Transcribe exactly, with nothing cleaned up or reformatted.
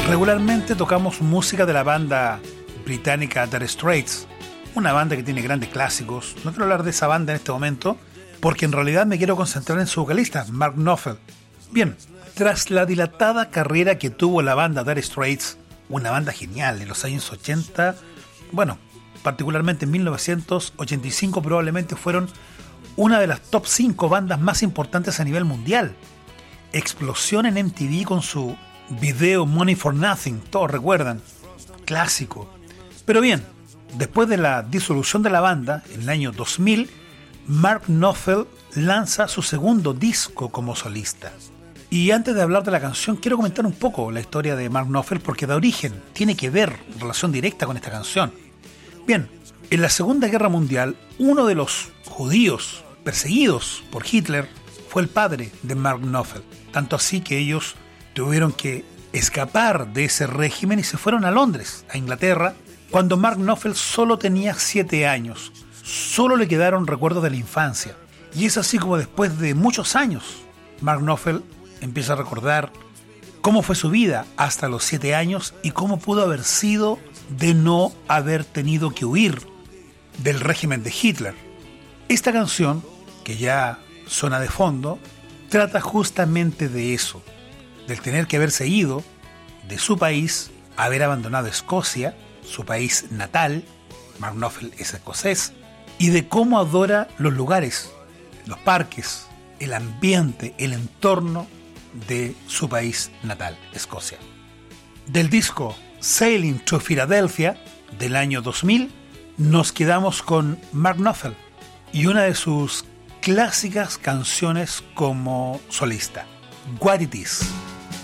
Regularmente tocamos música de la banda británica Dire Straits, una banda que tiene grandes clásicos. No quiero hablar de esa banda en este momento, porque en realidad me quiero concentrar en su vocalista, Mark Knopfler. Bien, tras la dilatada carrera que tuvo la banda Dire Straits, una banda genial en los años ochenta, bueno, particularmente en mil novecientos ochenta y cinco probablemente fueron una de las top cinco bandas más importantes a nivel mundial. Explosión en M T V con su video Money for Nothing, todos recuerdan, clásico. Pero bien, después de la disolución de la banda, en el año dos mil, Mark Knopfler lanza su segundo disco como solista. Y antes de hablar de la canción, quiero comentar un poco la historia de Mark Knopfler porque da origen, tiene que ver, relación directa con esta canción. Bien, en la Segunda Guerra Mundial, uno de los judíos perseguidos por Hitler fue el padre de Mark Knopfler. Tanto así que ellos tuvieron que escapar de ese régimen y se fueron a Londres, a Inglaterra, cuando Mark Knopfler solo tenía siete años. Solo le quedaron recuerdos de la infancia. Y es así como después de muchos años, Mark Knopfler empieza a recordar cómo fue su vida hasta los siete años y cómo pudo haber sido de no haber tenido que huir del régimen de Hitler. Esta canción, que ya suena de fondo, trata justamente de eso, del tener que haberse ido de su país, haber abandonado Escocia, su país natal, Mark Knopfler es escocés, y de cómo adora los lugares, los parques, el ambiente, el entorno de su país natal, Escocia. Del disco Sailing to Philadelphia del año dos mil, nos quedamos con Mark Knopfler y una de sus clásicas canciones como solista, What It Is.